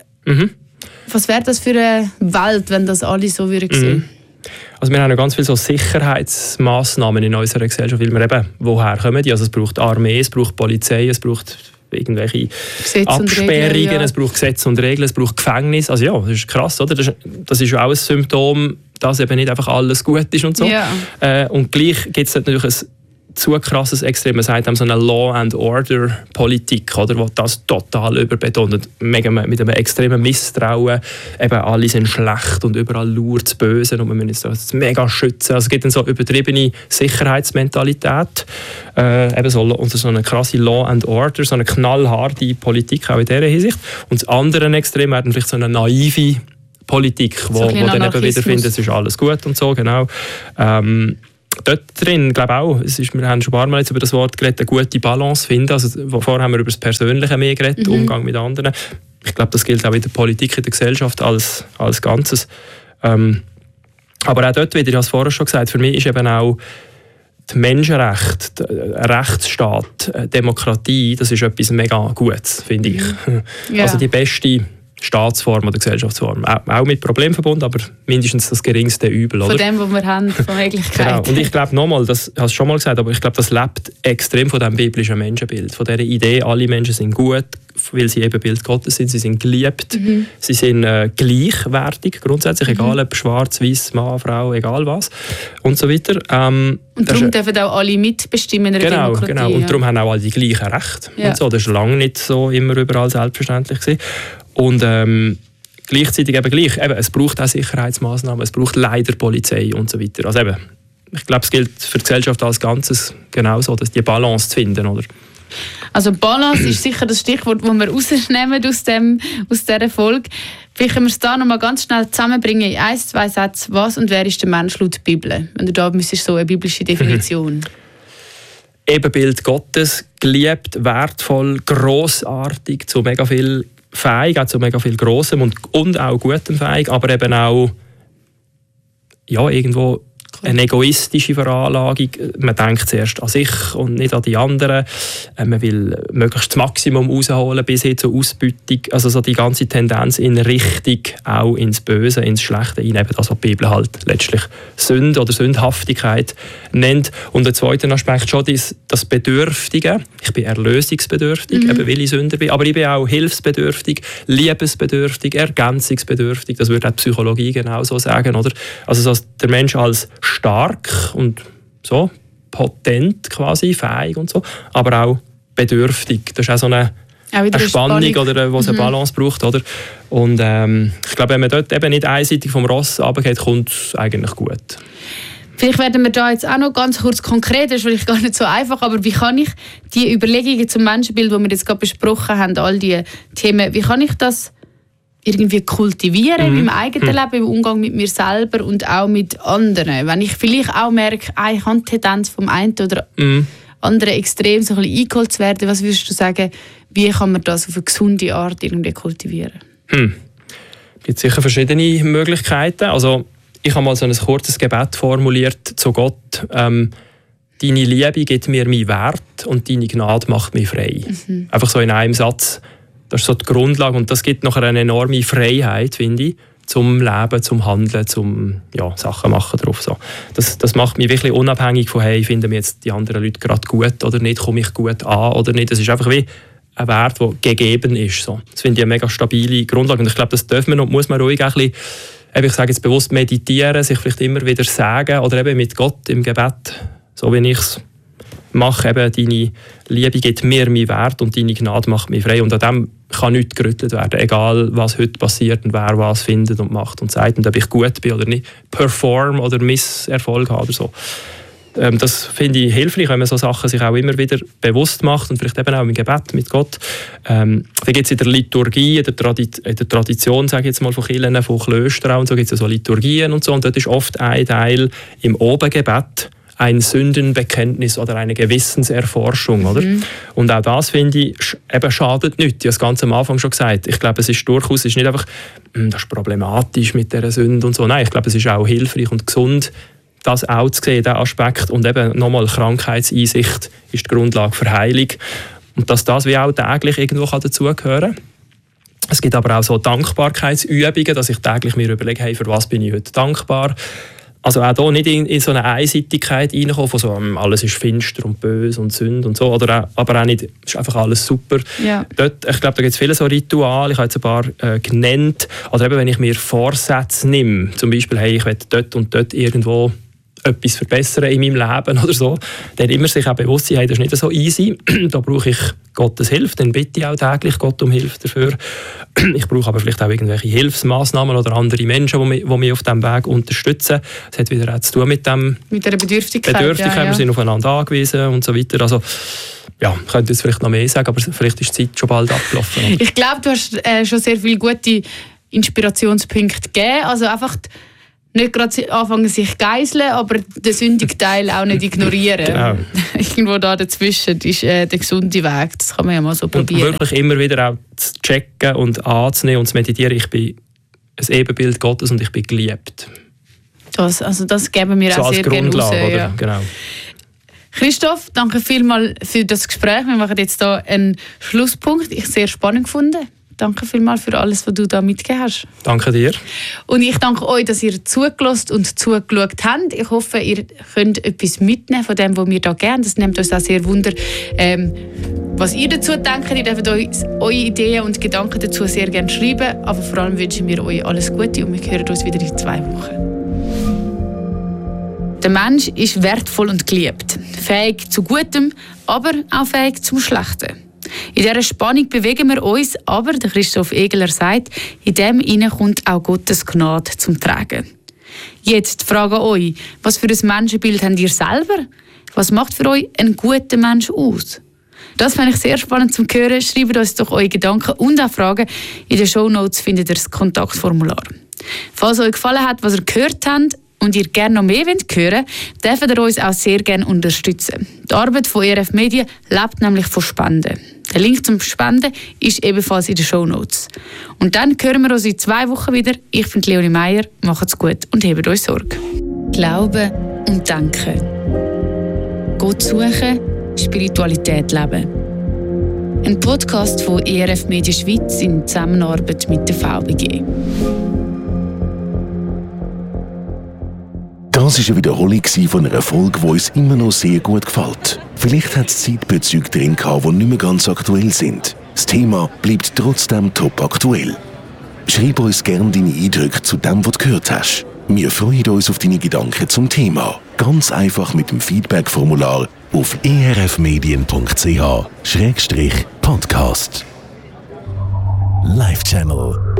Was wäre das für eine Welt, wenn das alle so würden sehen? Also wir haben ja ganz viele so Sicherheitsmaßnahmen in unserer Gesellschaft, weil wir eben, woher kommen die? Also es braucht Armee, es braucht Polizei, es braucht irgendwelche Absperrungen, es braucht Gesetze und Regeln, es braucht Gefängnis. Also ja, das ist krass, oder? Das ist auch ein Symptom, dass eben nicht einfach alles gut ist und so. Ja. Und gleich gibt es natürlich ein zu krasses Extrem. Man sagt so eine Law-and-Order-Politik, oder, wo das total überbetont, mit einem extremen Misstrauen, eben alle sind schlecht und überall lauert das Böse und man muss das mega schützen. Also es gibt dann so übertriebene Sicherheitsmentalität, eben so, unter so eine krasse Law-and-Order, so eine knallharte Politik auch in dieser Hinsicht. Und das andere Extrem wäre dann vielleicht so eine naive Politik, wo dann eben wieder findet, es ist alles gut und so, genau. Dort drin, glaube ich auch, wir haben schon ein paar Mal jetzt über das Wort geredet, eine gute Balance finden. Also, vorher haben wir über das Persönliche mehr geredet, Umgang mit anderen. Ich glaube, das gilt auch in der Politik, in der Gesellschaft als Ganzes. Aber auch dort wieder, ich habe es vorher schon gesagt, für mich ist eben auch die Menschenrechte, Rechtsstaat, Demokratie, das ist etwas mega Gutes, finde ich. Ja. Also die beste Staatsform oder Gesellschaftsform. Auch mit Problemen verbunden, aber mindestens das geringste Übel. Oder? Von dem, was wir haben, von Möglichkeiten. Genau. Und ich glaube nochmal, das hast du schon mal gesagt, aber ich glaube, das lebt extrem von dem biblischen Menschenbild. Von dieser Idee, alle Menschen sind gut, weil sie eben Bild Gottes sind, sie sind geliebt, sie sind gleichwertig, grundsätzlich, egal ob schwarz, weiß, Mann, Frau, egal was und so weiter. Und darum dürfen auch alle mitbestimmen in der Demokratie. Genau, und darum haben auch alle die gleichen Rechte. Ja. Und so. Das war lange nicht so immer überall selbstverständlich gewesen. Und gleichzeitig es braucht auch Sicherheitsmaßnahmen, es braucht leider Polizei und so weiter. Also eben, ich glaube, es gilt für die Gesellschaft als Ganzes genauso, dass die Balance zu finden, oder? Also Balance ist sicher das Stichwort, das wir rausnehmen aus dieser Folge. Vielleicht können wir es da noch mal ganz schnell zusammenbringen in 1, 2 Sätzen. Was und wer ist der Mensch laut Bibel? Wenn du da müsstest, so eine biblische Definition. Ebenbild Gottes, geliebt, wertvoll, grossartig, zu mega viel fähig, auch zu mega viel Grossem und auch Gutem fähig, aber eben auch irgendwo eine egoistische Veranlagung. Man denkt zuerst an sich und nicht an die anderen. Man will möglichst das Maximum rausholen bis hin zur Ausbeutung. Also so die ganze Tendenz in Richtung auch ins Böse, ins Schlechte hinein. Eben das, was die Bibel halt letztlich Sünde oder Sündhaftigkeit nennt. Und der zweite Aspekt schon das Bedürftige. Ich bin erlösungsbedürftig, eben weil ich Sünder bin. Aber ich bin auch hilfsbedürftig, liebesbedürftig, ergänzungsbedürftig. Das würde auch die Psychologie genauso sagen, oder? Also so der Mensch als stark und so potent quasi, fähig und so, aber auch bedürftig. Das ist auch so eine Spannung, oder, wo es eine Balance braucht. Oder? Und ich glaube, wenn man dort eben nicht einseitig vom Ross runtergeht, kommt es eigentlich gut. Vielleicht werden wir da jetzt auch noch ganz kurz konkret, das ist vielleicht gar nicht so einfach, aber wie kann ich die Überlegungen zum Menschenbild, die wir jetzt gerade besprochen haben, all die Themen, wie kann ich das irgendwie kultivieren in meinem eigenen Leben, im Umgang mit mir selber und auch mit anderen. Wenn ich vielleicht auch merke, ich habe die Tendenz vom einen oder anderen Extrem so ein bisschen eingeholt zu werden, was würdest du sagen, wie kann man das auf eine gesunde Art irgendwie kultivieren? Es gibt sicher verschiedene Möglichkeiten. Also ich habe mal so ein kurzes Gebet formuliert zu Gott. Deine Liebe gibt mir meinen Wert und deine Gnade macht mich frei. Einfach so in einem Satz. Das ist so die Grundlage und das gibt nachher eine enorme Freiheit, finde ich, zum Leben, zum Handeln, zum Sachen machen drauf. So. Das macht mich wirklich unabhängig von, finden mir jetzt die anderen Leute gerade gut oder nicht, komme ich gut an oder nicht. Das ist einfach wie ein Wert, der gegeben ist. So. Das finde ich eine mega stabile Grundlage und ich glaube, das darf man und muss man ruhig ein bisschen, ich sage jetzt bewusst meditieren, sich vielleicht immer wieder sagen oder eben mit Gott im Gebet, so wie ich es mache, eben deine Liebe gibt mir meinen Wert und deine Gnade macht mich frei. Und an dem kann nichts gerüttelt werden, egal was heute passiert und wer was findet und macht und sagt und ob ich gut bin oder nicht, perform oder Misserfolg habe oder so. Das finde ich hilfreich, wenn man so Sachen sich auch immer wieder bewusst macht und vielleicht eben auch im Gebet mit Gott. Da gibt es in der Liturgie, in der Tradition, sage ich jetzt mal, von Kirchen, von Klöstern und so, gibt es ja so Liturgien und so. Und dort ist oft ein Teil im Obengebet ein Sündenbekenntnis oder eine Gewissenserforschung. Oder? Und auch das, finde ich, eben schadet nicht. Ich habe es ganz am Anfang schon gesagt. Ich glaube, es ist nicht einfach, das ist problematisch mit dieser Sünde und so. Nein, ich glaube, es ist auch hilfreich und gesund, das auch zu sehen, diesen Aspekt. Und eben nochmal, Krankheitseinsicht ist die Grundlage für Heilung. Und dass das wie auch täglich irgendwo dazugehören kann. Es gibt aber auch so Dankbarkeitsübungen, dass ich täglich mir überlege, für was bin ich heute dankbar. Also auch hier nicht in so eine Einseitigkeit reinkommen, von so, alles ist finster und böse und Sünde und so, aber auch nicht, es ist einfach alles super. Ja. Dort, ich glaube, da gibt es viele so Rituale, ich habe jetzt ein paar genannt, oder eben, wenn ich mir Vorsätze nehme, zum Beispiel, ich will dort und dort irgendwo etwas verbessern in meinem Leben oder so, dann immer sich auch bewusst sein, hey, das ist nicht so easy, da brauche ich Gottes Hilfe, dann bitte ich auch täglich Gott um Hilfe dafür. Ich brauche aber vielleicht auch irgendwelche Hilfsmaßnahmen oder andere Menschen, die mich auf diesem Weg unterstützen. Das hat wieder auch zu tun mit der Bedürftigkeit. Wir sind aufeinander angewiesen und so weiter. Also, ja, ich könnte jetzt vielleicht noch mehr sagen, aber vielleicht ist die Zeit schon bald abgelaufen. Ich glaube, du hast schon sehr viele gute Inspirationspunkte gegeben. Also einfach nicht gerade anfangen sich zu geiseln, aber den sündigen Teil auch nicht ignorieren. Genau. Irgendwo da dazwischen ist der gesunde Weg. Das kann man ja mal so probieren. Und wirklich immer wieder auch zu checken und anzunehmen und zu meditieren. Ich bin ein Ebenbild Gottes und ich bin geliebt. Das geben wir so auch sehr gerne raus. Ja. Genau. Christoph, danke vielmals für das Gespräch. Wir machen jetzt hier einen Schlusspunkt. Ich habe es sehr spannend gefunden. Danke vielmals für alles, was du da mitgegeben hast. Danke dir. Und ich danke euch, dass ihr zugelassen und zugeschaut habt. Ich hoffe, ihr könnt etwas mitnehmen von dem, was wir hier gerne. Das nimmt uns auch sehr Wunder, was ihr dazu denkt. Ihr dürft uns eure Ideen und Gedanken dazu sehr gerne schreiben. Aber vor allem wünschen wir euch alles Gute und wir hören uns wieder in 2 Wochen. Der Mensch ist wertvoll und geliebt. Fähig zu Gutem, aber auch fähig zum Schlechten. In dieser Spannung bewegen wir uns, aber, der Christoph Egeler sagt, in dem hinein kommt auch Gottes Gnade zum Tragen. Jetzt frage euch, was für ein Menschenbild habt ihr selber? Was macht für euch ein guter Mensch aus? Das fand ich sehr spannend zu hören. Schreibt uns doch eure Gedanken und auch Fragen. In den Shownotes findet ihr das Kontaktformular. Falls euch gefallen hat, was ihr gehört habt, und ihr gerne noch mehr hören wollt, dürft ihr uns auch sehr gerne unterstützen. Die Arbeit von ERF Media lebt nämlich von Spenden. Der Link zum Spenden ist ebenfalls in den Shownotes. Und dann hören wir uns in 2 Wochen wieder. Ich bin Leonie Meier. Macht's gut und hebt euch Sorge. Glauben und Denken. Gott suchen, Spiritualität leben. Ein Podcast von ERF Media Schweiz in Zusammenarbeit mit der VBG. Das war eine Wiederholung von einer Folge, die uns immer noch sehr gut gefällt. Vielleicht hat es Zeitbezüge drin gehabt, die nicht mehr ganz aktuell sind. Das Thema bleibt trotzdem top aktuell. Schreib uns gerne deine Eindrücke zu dem, was du gehört hast. Wir freuen uns auf deine Gedanken zum Thema. Ganz einfach mit dem Feedback-Formular auf erfmedien.ch/podcast. Live Channel.